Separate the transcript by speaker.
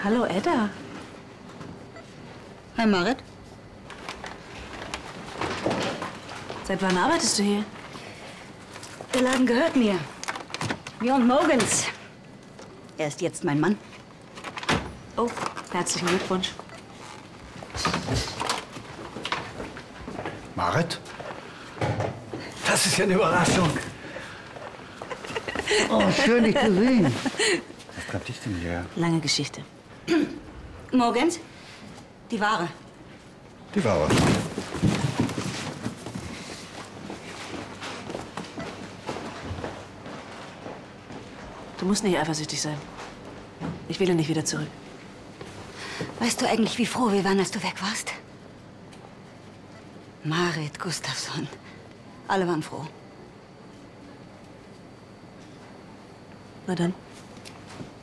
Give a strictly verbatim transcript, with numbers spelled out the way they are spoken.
Speaker 1: Hallo, Edda.
Speaker 2: Hi, Marit.
Speaker 1: Seit wann arbeitest du hier?
Speaker 2: Der Laden gehört mir. Mir und Mogens. Er ist jetzt mein Mann.
Speaker 1: Oh, herzlichen Glückwunsch.
Speaker 3: Marit? Das ist ja eine Überraschung. Oh, schön, dich zu sehen. Was treibt dich denn hier?
Speaker 1: Lange Geschichte.
Speaker 2: Mogens, die Ware.
Speaker 3: Die Ware.
Speaker 1: Du musst nicht eifersüchtig sein. Ich will nicht wieder zurück.
Speaker 2: Weißt du eigentlich, wie froh wir waren, als du weg warst? Marit, Gustafsson. Alle waren froh.
Speaker 1: Na dann.